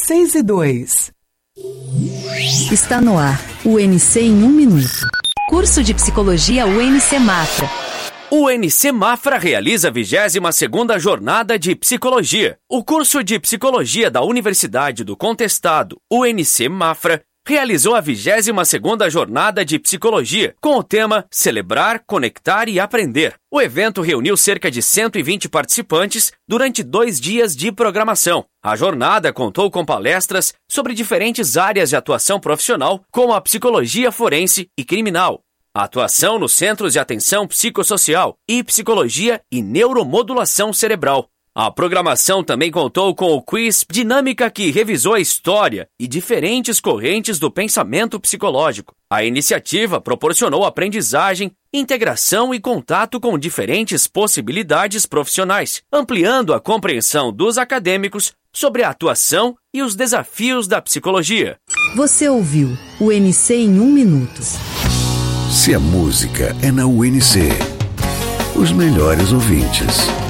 6:02. Está no ar, o UNC em 1 minuto. Curso de Psicologia UNC Mafra. O UNC Mafra realiza a 22ª Jornada de Psicologia. O curso de Psicologia da Universidade do Contestado, UNC Mafra, realizou a 22ª Jornada de Psicologia, com o tema Celebrar, Conectar e Aprender. O evento reuniu cerca de 120 participantes durante 2 dias de programação. A jornada contou com palestras sobre diferentes áreas de atuação profissional, como a psicologia forense e criminal, a atuação nos centros de atenção psicossocial e psicologia e neuromodulação cerebral. A programação também contou com o quiz Dinâmica, que revisou a história e diferentes correntes do pensamento psicológico. A iniciativa proporcionou aprendizagem, integração e contato com diferentes possibilidades profissionais, ampliando a compreensão dos acadêmicos sobre a atuação e os desafios da psicologia. Você ouviu o UNC em 1 minuto. Se a música é na UNC, os melhores ouvintes